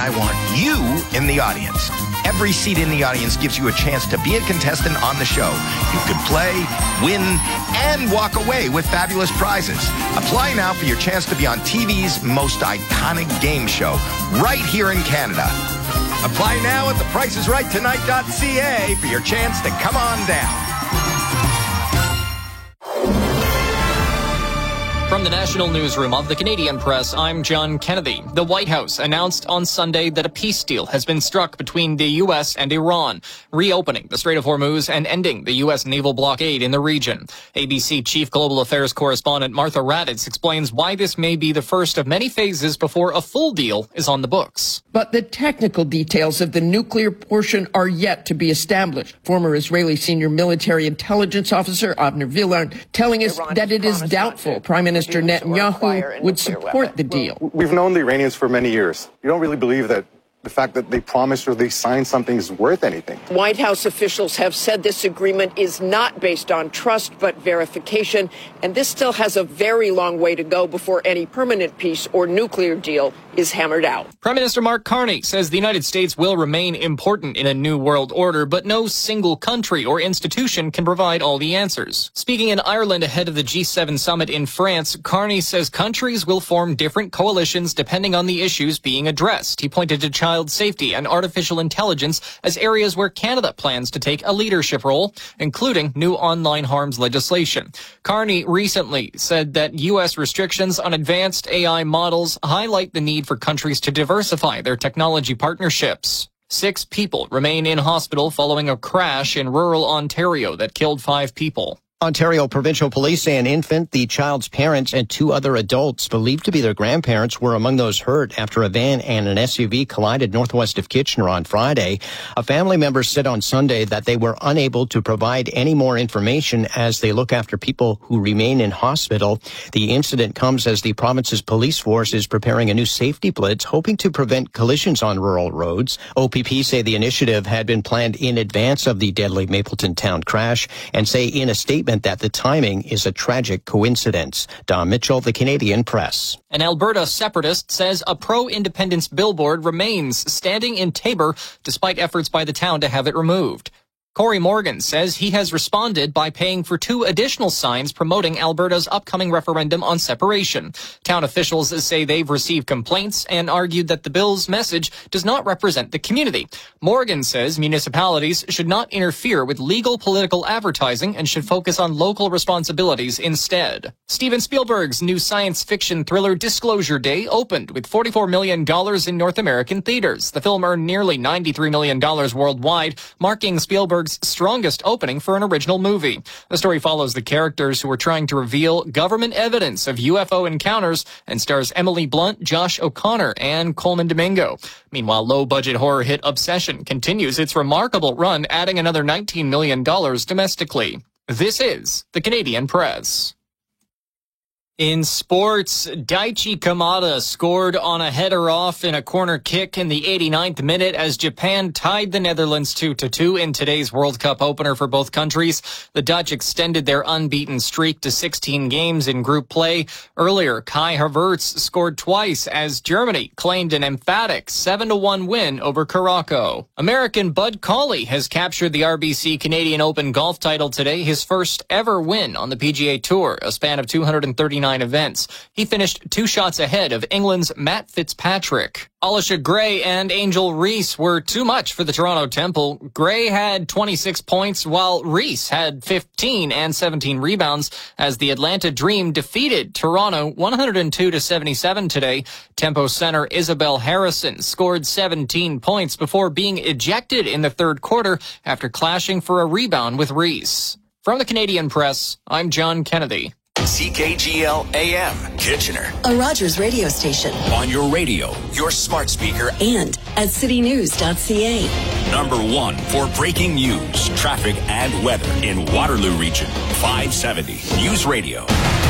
I want you in the audience. Every seat in the audience gives you a chance to be a contestant on the show. You could play, win, and walk away with fabulous prizes. Apply now for your chance to be on TV's most iconic game show, right here in Canada. Apply now at thepricesrighttonight.ca for your chance to come on down. From the National Newsroom of the Canadian Press, I'm John Kennedy. The White House announced on Sunday that a peace deal has been struck between the U.S. and Iran, reopening the Strait of Hormuz and ending the U.S. naval blockade in the region. ABC Chief Global Affairs Correspondent Martha Raddatz explains why this may be the first of many phases before a full deal is on the books. But the technical details of the nuclear portion are yet to be established. Former Israeli senior military intelligence officer Avner Villard telling us that it is doubtful Prime Minister Netanyahu would support the deal. We've known the Iranians for many years. You don't really believe that the fact that they promised or they signed something is worth anything. White House officials have said this agreement is not based on trust but verification, and this still has a very long way to go before any permanent peace or nuclear deal is hammered out. Prime Minister Mark Carney says the United States will remain important in a new world order, but no single country or institution can provide all the answers. Speaking in Ireland ahead of the G7 summit in France, Carney says countries will form different coalitions depending on the issues being addressed. He pointed to child safety and artificial intelligence as areas where Canada plans to take a leadership role, including new online harms legislation. Carney recently said that U.S. restrictions on advanced AI models highlight the need for countries to diversify their technology partnerships. 6 people remain in hospital following a crash in rural Ontario that killed 5 people. Ontario Provincial Police say an infant, the child's parents, and 2 other adults believed to be their grandparents were among those hurt after a van and an SUV collided northwest of Kitchener on Friday. A family member said on Sunday that they were unable to provide any more information as they look after people who remain in hospital. The incident comes as the province's police force is preparing a new safety blitz, hoping to prevent collisions on rural roads. OPP say the initiative had been planned in advance of the deadly Mapleton town crash and say in a statement that the timing is a tragic coincidence. Don Mitchell, the Canadian Press. An Alberta separatist says a pro-independence billboard remains standing in Taber despite efforts by the town to have it removed. Corey Morgan says he has responded by paying for 2 additional signs promoting Alberta's upcoming referendum on separation. Town officials say they've received complaints and argued that the bill's message does not represent the community. Morgan says municipalities should not interfere with legal political advertising and should focus on local responsibilities instead. Steven Spielberg's new science fiction thriller Disclosure Day opened with $44 million in North American theaters. The film earned nearly $93 million worldwide, marking Spielberg's strongest opening for an original movie. The story follows the characters who are trying to reveal government evidence of UFO encounters and stars Emily Blunt, Josh O'Connor, and Coleman Domingo. Meanwhile, low-budget horror hit Obsession continues its remarkable run, adding another $19 million domestically. This is the Canadian Press. In sports, Daichi Kamada scored on a header off in a corner kick in the 89th minute as Japan tied the Netherlands 2-2 in today's World Cup opener for both countries. The Dutch extended their unbeaten streak to 16 games in group play. Earlier, Kai Havertz scored twice as Germany claimed an emphatic 7-1 win over Morocco. American Bud Cauley has captured the RBC Canadian Open golf title today, his first ever win on the PGA Tour, a span of 239 events. He finished 2 shots ahead of England's Matt Fitzpatrick. Alicia Gray and Angel Reese were too much for the Toronto Temple. Gray had 26 points, while Reese had 15 and 17 rebounds as the Atlanta Dream defeated Toronto 102-77 today. Tempo center Isabel Harrison scored 17 points before being ejected in the third quarter after clashing for a rebound with Reese. From the Canadian Press, I'm John Kennedy. CKGL AM, Kitchener. A Rogers radio station. On your radio, your smart speaker, and at citynews.ca. Number 1 for breaking news, traffic, and weather in Waterloo Region. 570 News Radio.